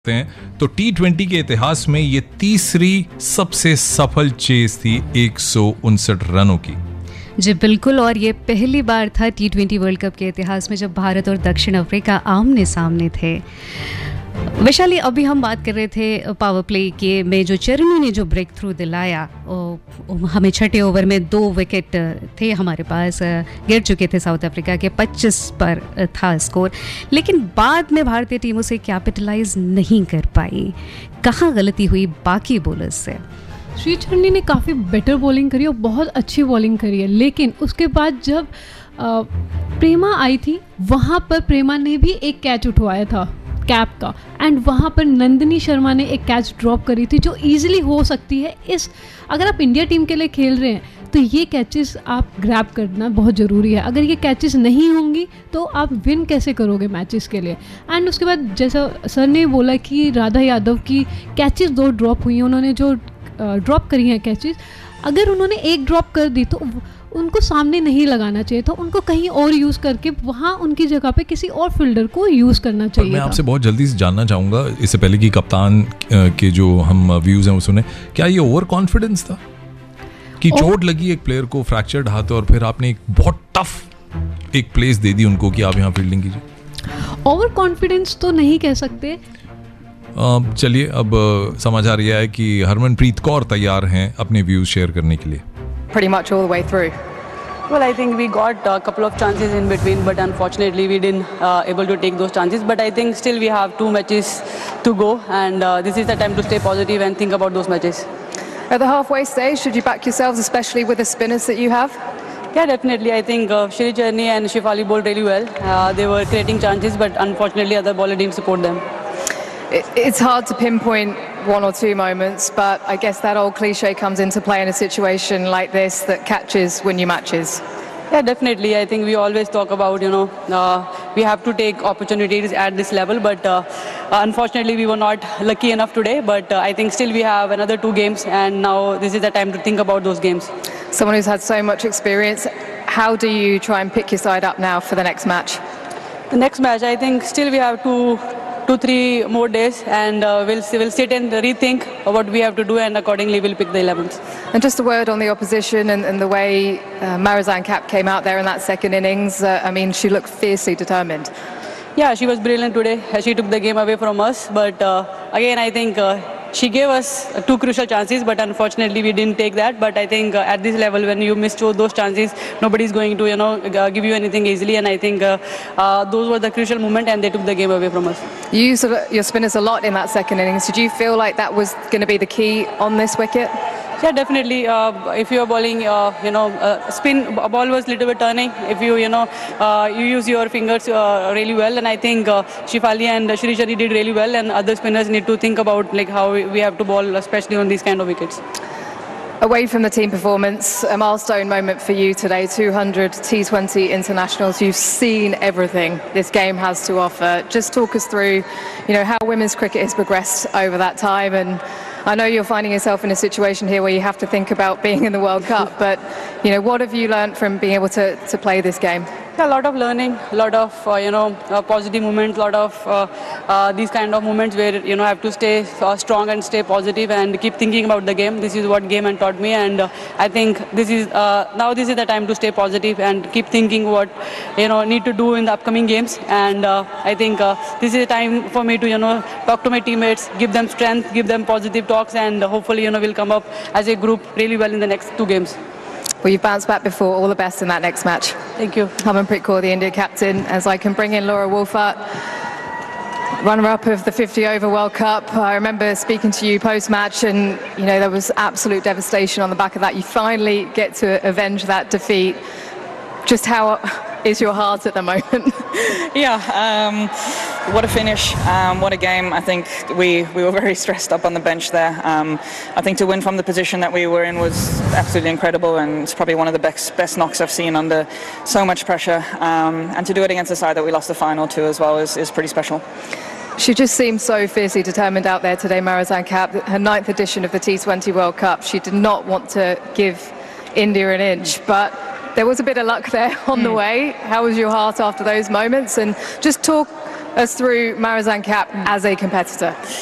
हैं तो T20 के इतिहास में ये तीसरी सबसे सफल चेज थी 159 रनों की। जी बिल्कुल, और ये पहली बार था T20 वर्ल्ड कप के इतिहास में जब भारत और दक्षिण अफ्रीका आमने सामने थे। वैशाली, अभी हम बात कर रहे थे पावर प्ले के में जो चरनी ने जो ब्रेक थ्रू दिलाया, हमें छठे ओवर में 2 विकेट थे हमारे पास, गिर चुके थे साउथ अफ्रीका के, 25 पर था स्कोर, लेकिन बाद में भारतीय टीम उसे कैपिटलाइज नहीं कर पाई। कहाँ गलती हुई बाकी बॉलर्स से? श्री चरनी ने काफ़ी बेटर बॉलिंग करी और बहुत अच्छी बॉलिंग करी है, लेकिन उसके बाद जब प्रेमा आई थी वहाँ पर प्रेमा ने भी एक कैच उठवाया था कैप का, एंड वहाँ पर नंदिनी शर्मा ने एक कैच ड्रॉप करी थी जो इजीली हो सकती है। अगर आप इंडिया टीम के लिए खेल रहे हैं तो ये कैचेस आप ग्रैब करना बहुत ज़रूरी है। अगर ये कैचेस नहीं होंगी तो आप विन कैसे करोगे मैचेस के लिए। एंड उसके बाद जैसा सर ने बोला कि राधा यादव की कैचेस 2 ड्रॉप हुई हैं, उन्होंने जो ड्रॉप करी हैं कैचेस, अगर उन्होंने एक ड्रॉप कर दी तो उनको सामने नहीं लगाना चाहिए था, उनको कहीं और यूज़ करके वहाँ उनकी जगह पे किसी और फील्डर को यूज़ करना चाहिए। मैं आपसे बहुत जल्दी से जानना चाहूँगा, इससे पहले कि कप्तान के जो हम व्यूज़ हैं वो सुने, क्या ये ओवर कॉन्फिडेंस था कि चोट लगी एक प्लेयर को, फ्रैक्चर्ड हाथ, और फिर आपने एक बहुत टफ एक प्लेस दे दी उनको कि आप यहाँ फील्डिंग कीजिए? ओवर कॉन्फिडेंस तो नहीं कह सकते। चलिए, अब समाचार यह है कि हरमनप्रीत कौर तैयार हैं अपने व्यूज शेयर करने के लिए। Pretty much all the way through. Well, I think we got a couple of chances in between, but unfortunately we didn't able to take those chances. But I think still we have 2 matches to go, and this is the time to stay positive and think about those matches. At the halfway stage, should you back yourselves, especially with the spinners that you have? Yeah, definitely. I think Shri Charni and Shefali bowled really well. They were creating chances, but unfortunately other bowler didn't support them. It's hard to pinpoint 1 or 2 moments, but I guess that old cliche comes into play in a situation like this, that catches win you matches. Yeah, definitely. I think we always talk about, we have to take opportunities at this level, but unfortunately we were not lucky enough today. But I think still we have another 2 games, and now this is the time to think about those games. Someone who's had so much experience, how do you try and pick your side up now for the next match? The next match, I think still we have 2-3 more days, and we'll sit and rethink what we have to do, and accordingly we'll pick the 11th. And just a word on the opposition and the way Marizanne Kapp came out there in that second innings. I mean, she looked fiercely determined. Yeah, she was brilliant today. She took the game away from us, but again I think she gave us 2 crucial chances, but unfortunately we didn't take that. But I think at this level, when you miss those chances, nobody's going to give you anything easily, and I think those were the crucial moment, and they took the game away from us. You used your spinners a lot in that second innings. Did you feel like that was going to be the key on this wicket? Yeah, definitely. If you are bowling, spin, ball was little bit turning. If you use your fingers really well, and I think Shefali and Shri Chari did really well, and other spinners need to think about how we have to bowl, especially on these kind of wickets. Away from the team performance, a milestone moment for you today, 200 T20 internationals. You've seen everything this game has to offer. Just talk us through, how women's cricket has progressed over that time. And I know you're finding yourself in a situation here where you have to think about being in the World Cup, but what have you learned from being able to play this game? Yeah, a lot of learning, a lot of positive moments, a lot of these kind of moments where have to stay strong and stay positive and keep thinking about the game. This is what game and taught me, and I think this is the time to stay positive and keep thinking what need to do in the upcoming games. And I think this is the time for me to talk to my teammates, give them strength, give them positive talks, and hopefully we'll come up as a group really well in the next 2 games. Well, you've bounced back before. All the best in that next match. Thank you. Harmanpreet Kaur, the India captain, as I can bring in Laura Wolfart, runner-up of the 50-over World Cup. I remember speaking to you post-match, and there was absolute devastation on the back of that. You finally get to avenge that defeat. Just how is your heart at the moment? Yeah, what a finish, what a game. I think we were very stressed up on the bench there. I think to win from the position that we were in was absolutely incredible, and it's probably one of the best knocks I've seen under so much pressure. And to do it against the side that we lost the final to as well is pretty special. She just seemed so fiercely determined out there today, Marizanne Kapp. Her 9th edition of the T20 World Cup. She did not want to give India an inch, but there was a bit of luck there on the way. How was your heart after those moments? And just talk us through Marizanne Kapp as a competitor?